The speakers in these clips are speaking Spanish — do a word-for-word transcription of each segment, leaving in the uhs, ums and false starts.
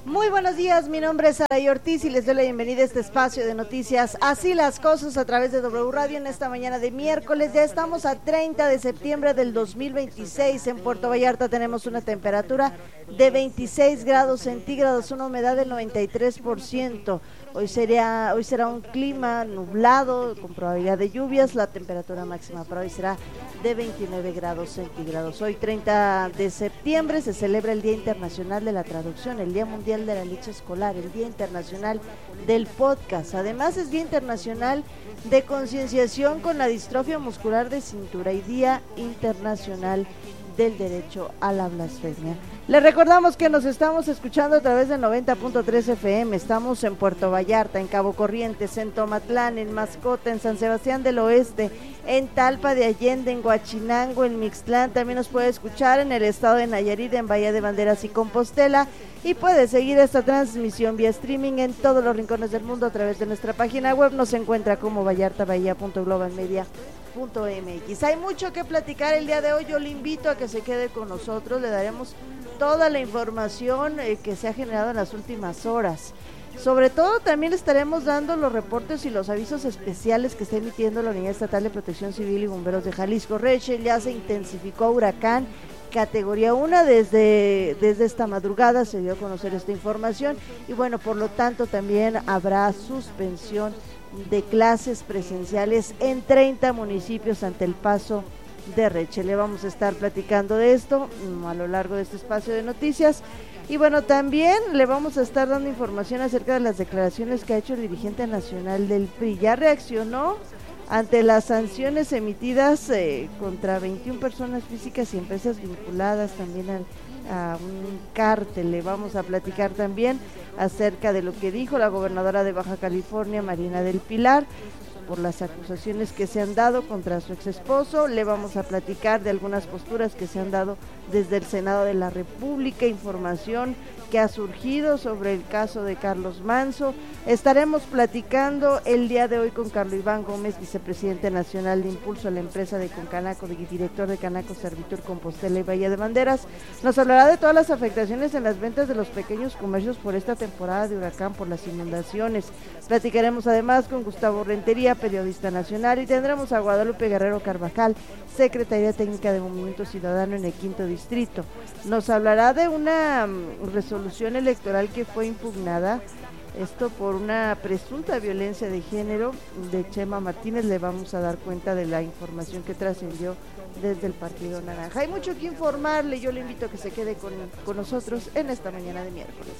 Muy buenos días, mi nombre es Saray Ortiz y les doy la bienvenida a este espacio de noticias Así las Cosas a través de W Radio en esta mañana de miércoles. Ya estamos a treinta de septiembre del dos mil veintiséis. En Puerto Vallarta tenemos una temperatura de veintiséis grados centígrados, una humedad del noventa y tres por ciento. Hoy será, hoy será un clima nublado con probabilidad de lluvias. La temperatura máxima para hoy será de veintinueve grados centígrados. Hoy treinta de septiembre se celebra el Día Internacional de la Traducción, el Día Mundial de la Leche Escolar, el Día Internacional del Podcast. Además es Día Internacional de Concienciación con la Distrofia Muscular de Cintura y Día Internacional del Derecho a la Blasfemia. Les recordamos que nos estamos escuchando a través de noventa punto tres F M. Estamos en Puerto Vallarta, en Cabo Corrientes, en Tomatlán, en Mascota, en San Sebastián del Oeste, en Talpa de Allende, en Huachinango, en Mixtlán. También nos puede escuchar en el estado de Nayarit, en Bahía de Banderas y Compostela. Y puede seguir esta transmisión vía streaming en todos los rincones del mundo a través de nuestra página web. Nos encuentra como vallartabahía punto global media punto m x. Hay mucho que platicar el día de hoy. Yo le invito a que se quede con nosotros. Le daremos toda la información eh, que se ha generado en las últimas horas. Sobre todo también estaremos dando los reportes y los avisos especiales que está emitiendo la Unidad Estatal de Protección Civil y Bomberos de Jalisco. Rachel, ya se intensificó huracán categoría uno desde, desde esta madrugada, se dio a conocer esta información y bueno, por lo tanto también habrá suspensión de clases presenciales en treinta municipios ante el paso de Rachel. Le vamos a estar platicando de esto a lo largo de este espacio de noticias. Y bueno, también le vamos a estar dando información acerca de las declaraciones que ha hecho el dirigente nacional del P R I. Ya reaccionó ante las sanciones emitidas eh, contra veintiuna personas físicas y empresas vinculadas también al, a un cártel. Le vamos a platicar también acerca de lo que dijo la gobernadora de Baja California, Marina del Pilar, por las acusaciones que se han dado contra su ex esposo. Le vamos a platicar de algunas posturas que se han dado desde el Senado de la República, información que ha surgido sobre el caso de Carlos Manso. Estaremos platicando el día de hoy con Carlos Iván Gómez, vicepresidente nacional de Impulso a la empresa de Concanaco, director de Canaco Servitur Compostela y Bahía de Banderas. Nos hablará de todas las afectaciones en las ventas de los pequeños comercios por esta temporada de huracán, por las inundaciones. Platicaremos además con Gustavo Rentería, periodista nacional, y tendremos a Guadalupe Guerrero Carvajal, secretaria técnica de Movimiento Ciudadano en el quinto distrito. Nos hablará de una um, resolución electoral que fue impugnada, esto por una presunta violencia de género de Chema Martínez. Le vamos a dar cuenta de la información que trascendió desde el Partido Naranja. Hay mucho que informarle, yo le invito a que se quede con, con nosotros en esta mañana de miércoles.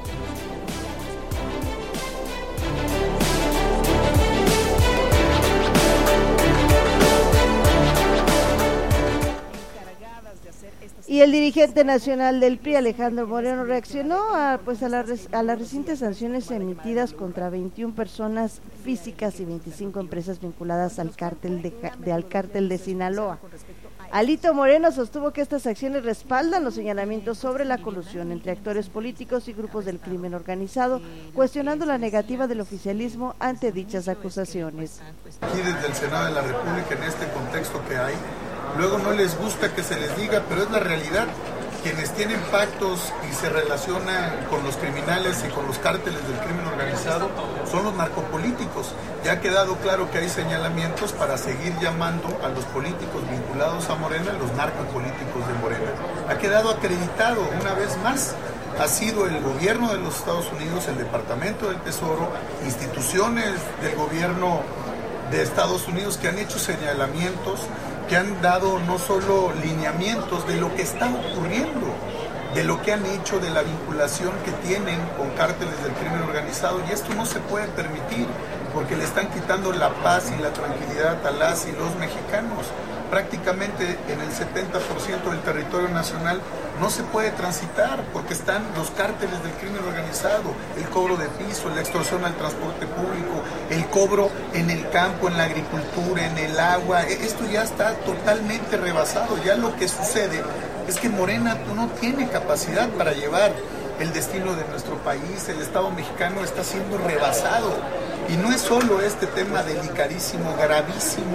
Y el dirigente nacional del P R I, Alejandro Moreno, reaccionó a, pues a, la, a las recientes sanciones emitidas contra veintiuna personas físicas y veinticinco empresas vinculadas al cártel de, de, al cártel de Sinaloa. Alito Moreno sostuvo que estas acciones respaldan los señalamientos sobre la colusión entre actores políticos y grupos del crimen organizado, cuestionando la negativa del oficialismo ante dichas acusaciones. Aquí desde el Senado de la República, en este contexto que hay, luego no les gusta que se les diga, pero es la realidad. Quienes tienen pactos y se relacionan con los criminales y con los cárteles del crimen organizado son los narcopolíticos. Ya ha quedado claro que hay señalamientos para seguir llamando a los políticos vinculados a Morena los narcopolíticos de Morena. Ha quedado acreditado una vez más. Ha sido el gobierno de los Estados Unidos, el Departamento del Tesoro, instituciones del gobierno de Estados Unidos que han hecho señalamientos, que han dado no solo lineamientos de lo que está ocurriendo, de lo que han hecho, de la vinculación que tienen con cárteles del crimen organizado, y esto no se puede permitir porque le están quitando la paz y la tranquilidad a las y los mexicanos. Prácticamente en el setenta por ciento del territorio nacional no se puede transitar porque están los cárteles del crimen organizado, el cobro de piso, la extorsión al transporte público, el cobro en el campo, en la agricultura, en el agua. Esto ya está totalmente rebasado. Ya lo que sucede es que Morena no tiene capacidad para llevar el destino de nuestro país. El Estado mexicano está siendo rebasado. Y no es solo este tema delicadísimo, gravísimo,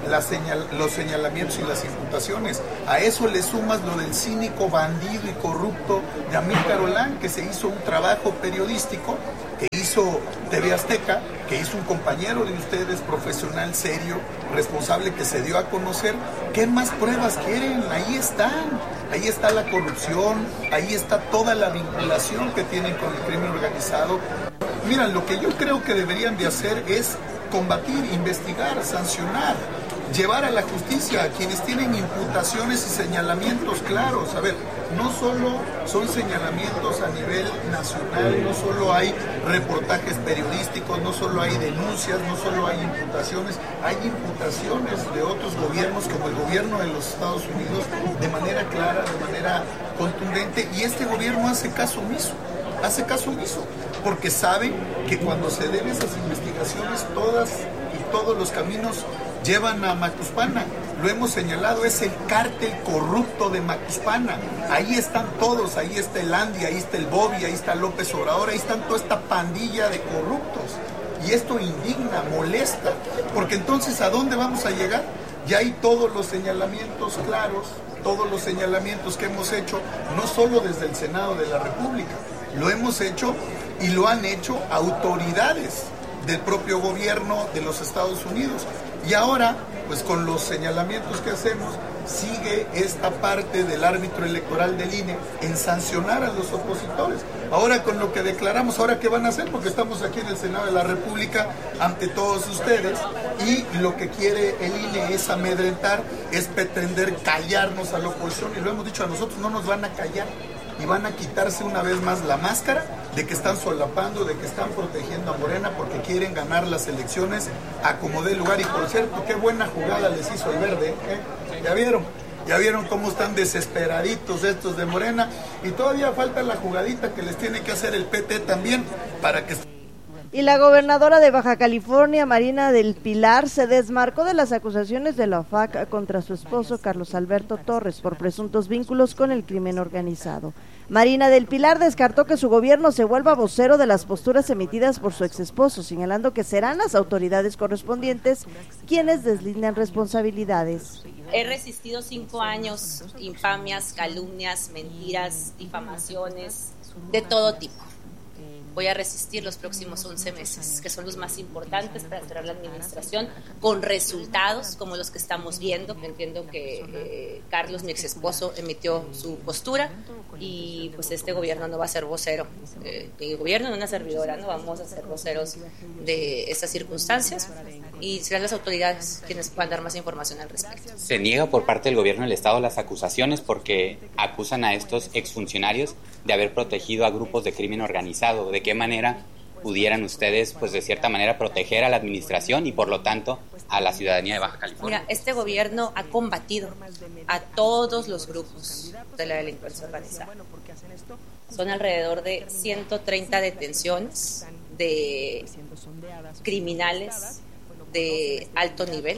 la señal, los señalamientos y las imputaciones. A eso le sumas lo del cínico, bandido y corrupto de Amílcar Olán, que se hizo un trabajo periodístico, que hizo T V Azteca, que hizo un compañero de ustedes, profesional, serio, responsable, que se dio a conocer. ¿Qué más pruebas quieren? Ahí están. Ahí está la corrupción, ahí está toda la vinculación que tienen con el crimen organizado. Mira, lo que yo creo que deberían de hacer es combatir, investigar, sancionar, llevar a la justicia a quienes tienen imputaciones y señalamientos claros. A ver, no solo son señalamientos a nivel nacional, no solo hay reportajes periodísticos, no solo hay denuncias, no solo hay imputaciones, hay imputaciones de otros gobiernos, como el gobierno de los Estados Unidos, de manera clara, de manera contundente, y este gobierno hace caso omiso, hace caso omiso, porque sabe que cuando se den esas investigaciones, todas y todos los caminos llevan a Macuspana. Lo hemos señalado, es el cártel corrupto de Macuspana. Ahí están todos, ahí está el Andy, ahí está el Bobby, ahí está López Obrador, ahí están toda esta pandilla de corruptos. Y esto indigna, molesta, porque entonces ¿a dónde vamos a llegar? Ya hay todos los señalamientos claros, todos los señalamientos que hemos hecho, no solo desde el Senado de la República, lo hemos hecho y lo han hecho autoridades del propio gobierno de los Estados Unidos. Y ahora, pues con los señalamientos que hacemos, sigue esta parte del árbitro electoral del I N E en sancionar a los opositores. Ahora con lo que declaramos, ¿ahora qué van a hacer? Porque estamos aquí en el Senado de la República ante todos ustedes, y lo que quiere el I N E es amedrentar, es pretender callarnos a la oposición, y lo hemos dicho, a nosotros no nos van a callar, y van a quitarse una vez más la máscara de que están solapando, de que están protegiendo a Morena porque quieren ganar las elecciones a como dé lugar. Y por cierto, qué buena jugada les hizo el verde, ¿eh? ¿Ya vieron? Ya vieron cómo están desesperaditos estos de Morena, y todavía falta la jugadita que les tiene que hacer el P T también para que... Y la gobernadora de Baja California, Marina del Pilar, se desmarcó de las acusaciones de la O F A C contra su esposo, Carlos Alberto Torres, por presuntos vínculos con el crimen organizado. Marina del Pilar descartó que su gobierno se vuelva vocero de las posturas emitidas por su exesposo, señalando que serán las autoridades correspondientes quienes deslindan responsabilidades. He resistido cinco años, infamias, calumnias, mentiras, difamaciones, de todo tipo. Voy a resistir los próximos once meses, que son los más importantes para entrar a la administración, con resultados como los que estamos viendo. Entiendo que eh, Carlos, mi ex esposo, emitió su postura, y pues este gobierno no va a ser vocero. Eh, mi gobierno no es una servidora, no vamos a ser voceros de estas circunstancias, y serán las autoridades quienes puedan dar más información al respecto. Se niega por parte del gobierno del Estado las acusaciones porque acusan a estos exfuncionarios de haber protegido a grupos de crimen organizado. ¿De qué manera pudieran ustedes, pues de cierta manera, proteger a la administración y por lo tanto a la ciudadanía de Baja California? Mira, este gobierno ha combatido a todos los grupos de la delincuencia organizada. Son alrededor de ciento treinta detenciones de criminales de alto nivel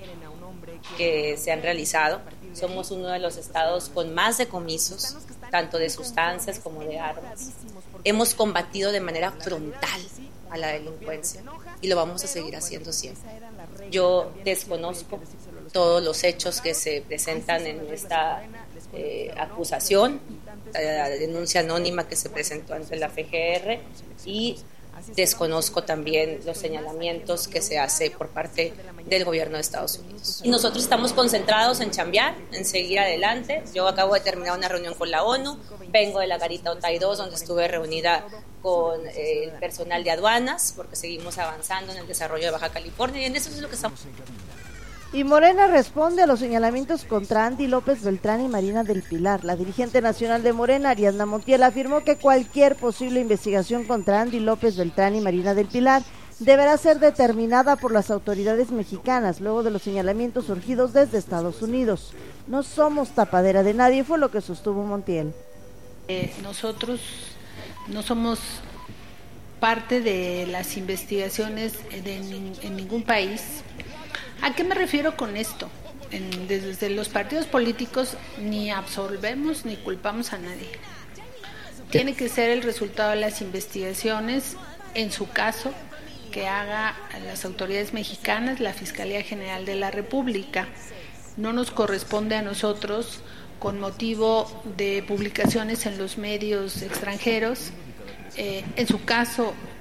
que se han realizado. Somos uno de los estados con más decomisos, tanto de sustancias como de armas. Hemos combatido de manera frontal a la delincuencia y lo vamos a seguir haciendo siempre. Yo desconozco todos los hechos que se presentan en esta eh, acusación, la denuncia anónima que se presentó ante la F G R, y desconozco también los señalamientos que se hace por parte del gobierno de Estados Unidos. Y nosotros estamos concentrados en chambear, en seguir adelante. Yo acabo de terminar una reunión con la ONU, vengo de la Garita Otay dos, donde estuve reunida con eh, el personal de aduanas, porque seguimos avanzando en el desarrollo de Baja California, y en eso es lo que estamos... Y Morena responde a los señalamientos contra Andy López Beltrán y Marina del Pilar. La dirigente nacional de Morena, Ariadna Montiel, afirmó que cualquier posible investigación contra Andy López Beltrán y Marina del Pilar deberá ser determinada por las autoridades mexicanas, luego de los señalamientos surgidos desde Estados Unidos. No somos tapadera de nadie, fue lo que sostuvo Montiel. Eh, nosotros no somos parte de las investigaciones de, en ningún país. ¿A qué me refiero con esto? En, desde los partidos políticos ni absolvemos ni culpamos a nadie. Tiene que ser el resultado de las investigaciones, en su caso, que haga las autoridades mexicanas, la Fiscalía General de la República. No nos corresponde a nosotros, con motivo de publicaciones en los medios extranjeros, eh, en su caso